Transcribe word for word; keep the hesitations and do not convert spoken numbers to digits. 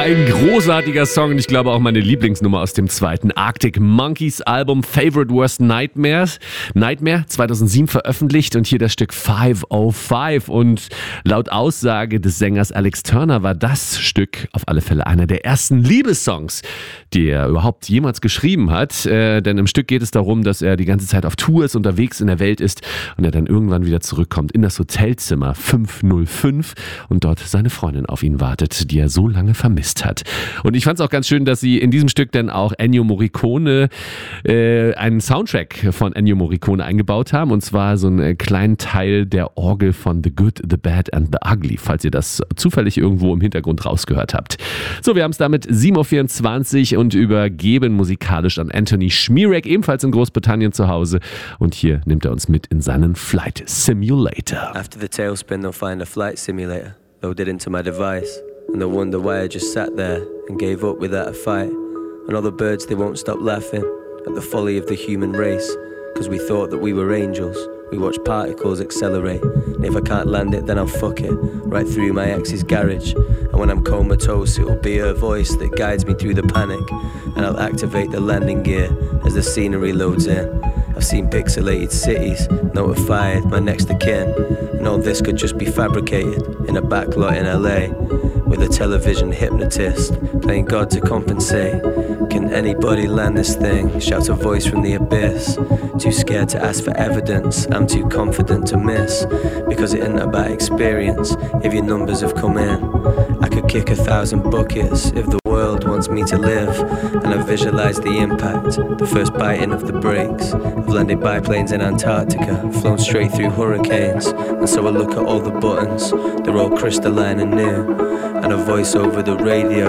Ein großartiger Song und ich glaube auch meine Lieblingsnummer aus dem zweiten Arctic Monkeys Album Favorite Worst Nightmares. Nightmare zweitausendsieben veröffentlicht und hier das Stück five oh five und laut Aussage des Sängers Alex Turner war das Stück auf alle Fälle einer der ersten Liebessongs, die er überhaupt jemals geschrieben hat, äh, denn im Stück geht es darum, dass er die ganze Zeit auf Tour ist, unterwegs in der Welt ist und er dann irgendwann wieder zurückkommt in das Hotelzimmer fünf null fünf und dort seine Freundin auf ihn wartet, die er so lange vermisst hat. Und ich fand es auch ganz schön, dass sie in diesem Stück dann auch Ennio Morricone, äh, einen Soundtrack von Ennio Morricone eingebaut haben, und zwar so einen kleinen Teil der Orgel von The Good, The Bad and The Ugly, falls ihr das zufällig irgendwo im Hintergrund rausgehört habt. So, wir haben es damit sieben Uhr vierundzwanzig und übergeben musikalisch an Anthony Schmierek, ebenfalls in Großbritannien zu Hause, und hier nimmt er uns mit in seinen Flight Simulator. After the tailspin, they'll find a flight simulator loaded into my device. And they'll wonder why I just sat there and gave up without a fight. And all the birds, they won't stop laughing at the folly of the human race. Cause we thought that we were angels. We watch particles accelerate. And if I can't land it, then I'll fuck it right through my ex's garage. And when I'm comatose, it'll be her voice that guides me through the panic. And I'll activate the landing gear as the scenery loads in. I've seen pixelated cities, notified my next of kin. And all this could just be fabricated in a backlot in L A. With a television hypnotist playing God to compensate. Can anybody land this thing? Shouts a voice from the abyss. Too scared to ask for evidence, I'm too confident to miss. Because it isn't about experience, if your numbers have come in. I could kick a thousand buckets if the world wants me to live. And I visualize the impact, the first biting of the brakes. I've landed biplanes in Antarctica, flown straight through hurricanes. And so I look at all the buttons, they're all crystalline and new. And a voice over the radio